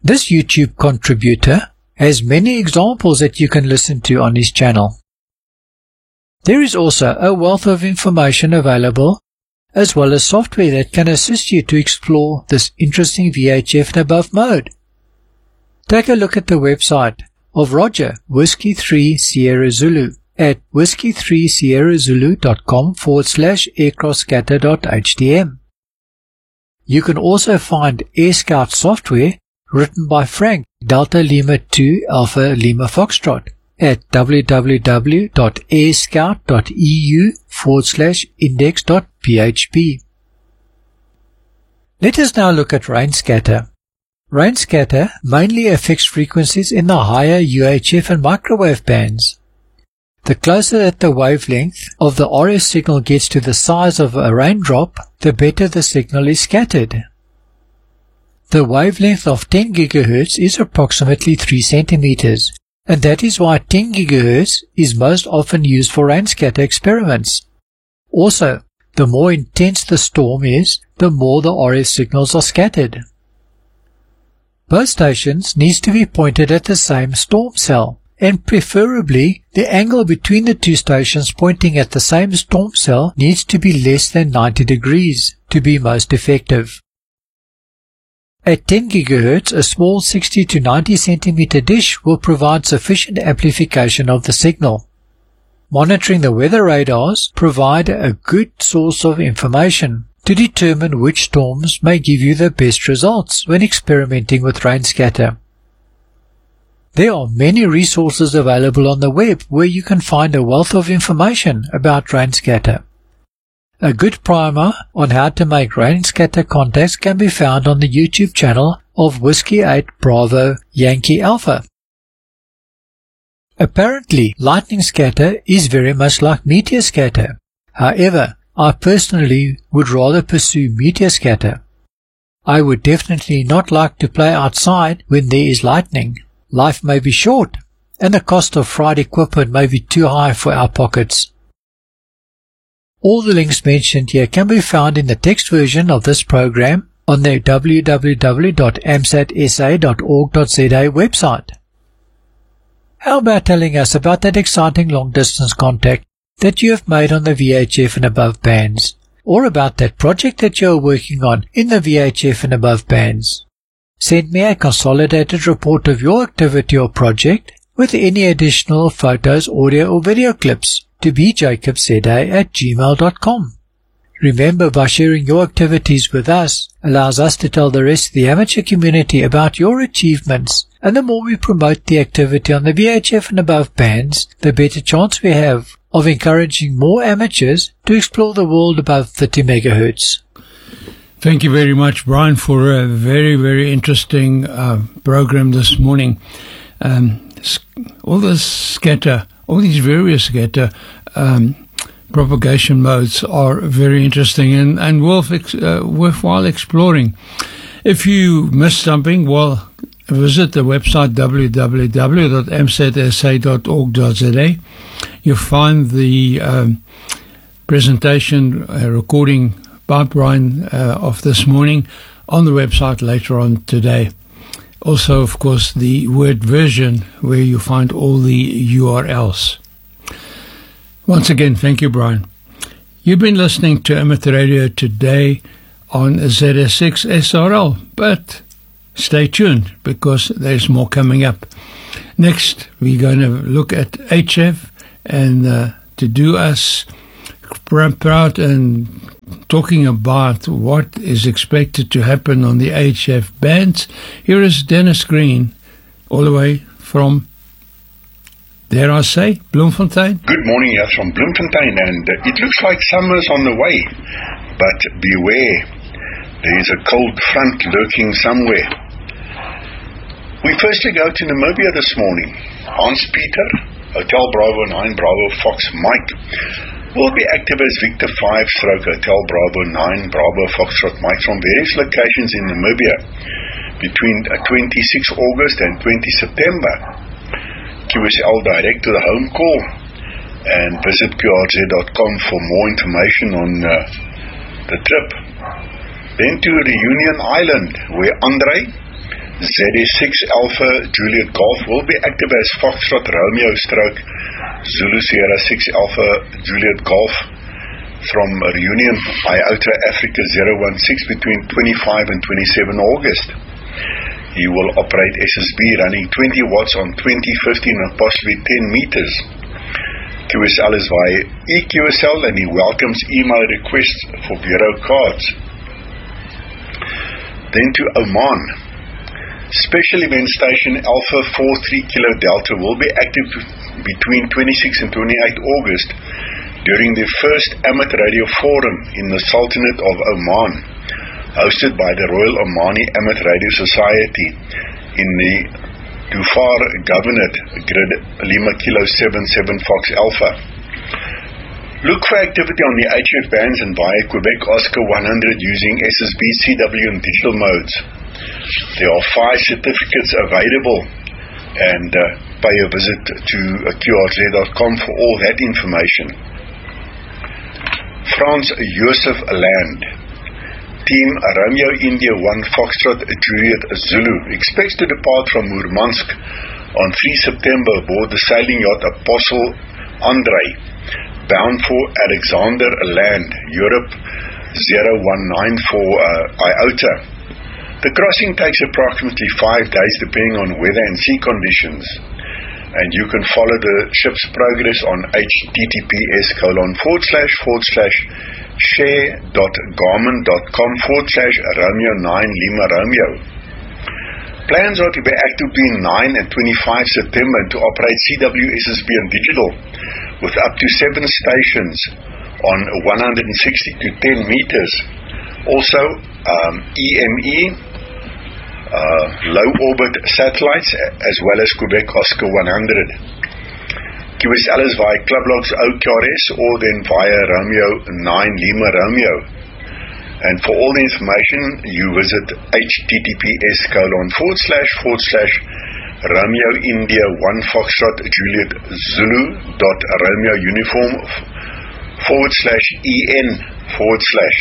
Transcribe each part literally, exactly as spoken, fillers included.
This YouTube contributor has many examples that you can listen to on his channel. There is also a wealth of information available, as well as software that can assist you to explore this interesting V H F and above mode. Take a look at the website of Roger, Whiskey three Sierra Zulu, at whiskey three sierra zulu dot com forward slash aircraftscatter dot h t m. You can also find AirScout software written by Frank, Delta Lima two Alpha Lima Foxtrot, at w w w dot airscout dot e u forward slash index dot p h p. Let us now look at rain scatter. Rain scatter mainly affects frequencies in the higher U H F and microwave bands. The closer that the wavelength of the R F signal gets to the size of a raindrop, the better the signal is scattered. The wavelength of ten gigahertz is approximately three centimeters, and that is why ten gigahertz is most often used for rain scatter experiments. Also, the more intense the storm is, the more the R F signals are scattered. Both stations need to be pointed at the same storm cell, and preferably the angle between the two stations pointing at the same storm cell needs to be less than ninety degrees to be most effective. At ten gigahertz, a small sixty to ninety centimeter dish will provide sufficient amplification of the signal. Monitoring the weather radars provide a good source of information to determine which storms may give you the best results when experimenting with rain scatter. There are many resources available on the web where you can find a wealth of information about rain scatter. A good primer on how to make rain scatter contacts can be found on the YouTube channel of Whiskey eight Bravo Yankee Alpha. Apparently, lightning scatter is very much like meteor scatter. However, I personally would rather pursue meteor scatter. I would definitely not like to play outside when there is lightning. Life may be short, and the cost of fried equipment may be too high for our pockets. All the links mentioned here can be found in the text version of this program on the w w w dot amsat s a dot org dot z a website. How about telling us about that exciting long-distance contact that you have made on the V H F and above bands, or about that project that you are working on in the V H F and above bands? Send me a consolidated report of your activity or project with any additional photos, audio or video clips to b jacobs z a at gmail dot com. Remember, by sharing your activities with us allows us to tell the rest of the amateur community about your achievements, and the more we promote the activity on the V H F and above bands, the better chance we have of encouraging more amateurs to explore the world above thirty megahertz. Thank you very much, Brian, for a very, very interesting uh, program this morning. Um, all this scatter, all these various scatter um, propagation modes are very interesting and, and worth, uh, worthwhile exploring. If you missed something, well, visit the website w w w dot amsat s a dot org dot z a. You'll find the um, presentation uh, recording by Brian uh, of this morning on the website later on today. Also, of course, the Word version where you find all the U R Ls. Once again, thank you, Brian. You've been listening to Amateur Radio today on Z S six S R L, but stay tuned because there's more coming up. Next, we're going to look at H F, and uh, to do us proud and talking about what is expected to happen on the H F bands, here is Dennis Green, all the way from, dare I say, Bloemfontein? Good morning, yes, from Bloemfontein, and uh, it looks like summer's on the way, but beware, there is a cold front lurking somewhere. We firstly go to Namibia this morning. Hans Peter, Hotel Bravo nine, Bravo Fox Mike, will be active as Victor five stroke Hotel Bravo nine, Bravo Foxtrot Mike from various locations in Namibia between uh, twenty-sixth August and twentieth September. Q S L direct to the home call and visit q r z dot com for more information on uh, the trip. Then to Reunion Island, where Andre Z S six Alpha Juliet Golf will be active as Foxtrot Romeo stroke Zulu Sierra six Alpha Juliet Golf from Reunion Iota Africa zero one six between twenty-five and twenty-seven August. He will operate S S B running twenty watts on twenty, fifteen and possibly ten meters. Q S L is via E Q S L and he welcomes email requests for bureau cards. Then to Oman. Special event station Alpha forty-three Kilo Delta will be active between twenty-sixth and twenty-eighth August during the first Amateur Radio Forum in the Sultanate of Oman, hosted by the Royal Omani Amateur Radio Society in the Dhofar Governorate Grid Lima Kilo seven seven Fox Alpha. Look for activity on the H F bands and via Quebec Oscar one hundred using S S B, C W and digital modes. There are five certificates available, and uh, pay a visit to uh, Q R Z dot com for all that information. Franz Josef Land. Team Romeo India one Foxtrot Juliet Zulu expects to depart from Murmansk on the third of September aboard the sailing yacht Apostle Andrei, bound for Alexander Land, Europe zero one nine for uh, Iota. The crossing takes approximately five days depending on weather and sea conditions, and you can follow the ship's progress on https colon forward slash forward slash share.garmin.com forward slash Romeo nine Lima Romeo. Plans are to be active between nine and twenty-five September to operate C W, S S B and digital with up to seven stations on one hundred sixty to ten meters. Also um, E M E, uh, low orbit satellites, as well as Quebec Oscar one hundred. Q S L is via Clublogs O Q R S or then via Romeo nine Lima Romeo. And for all the information, you visit https colon forward slash forward slash Romeo India one Foxtrot Juliet Zulu dot Romeo Uniform forward slash en forward slash.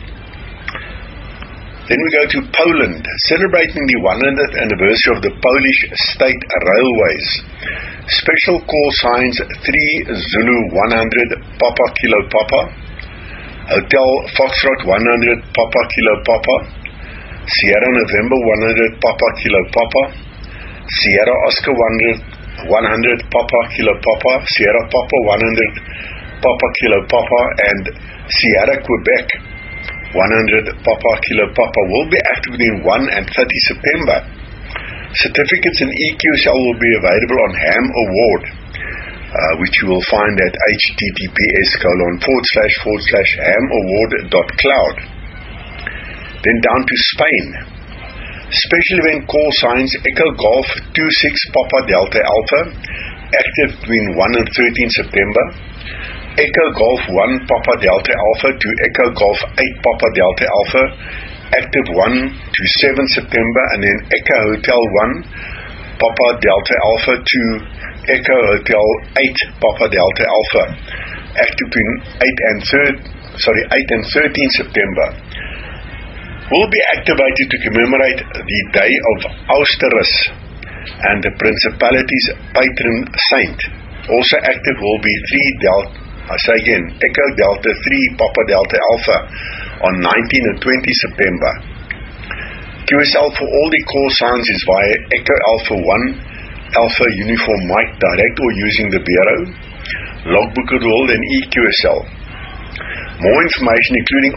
Then we go to Poland, celebrating the one hundredth anniversary of the Polish State Railways. Special call signs three Zulu one hundred Papa Kilo Papa, Hotel Foxtrot one hundred Papa Kilo Papa, Sierra November one hundred Papa Kilo Papa, Sierra Oscar one hundred Papa Kilo Papa, Sierra Papa one hundred Papa Kilo Papa, and Sierra Quebec one hundred Papa Kilo Papa will be active between one and thirty September. Certificates in E Q S L will be available on Ham Award, uh, which you will find at https colon forward slash forward slash hamaward dot cloud. Then down to Spain. Special event call signs Echo Golf two six Papa Delta Alpha, active between one and thirteen September. Echo Golf one Papa Delta Alpha to Echo Golf eight Papa Delta Alpha, active one to seven September, and then Echo Hotel one Papa Delta Alpha to Echo Hotel eight Papa Delta Alpha, active between eight and third, sorry, eight and thirteen September. Will be activated to commemorate the day of Austerus and the Principality's patron saint. Also active will be three Delta, I say again, Echo Delta three Papa Delta Alpha on nineteenth and twentieth September. Q S L for all the call signs is via Echo Alpha one Alpha Uniform Mike direct or using the bureau, logbook world and E Q S L. More information including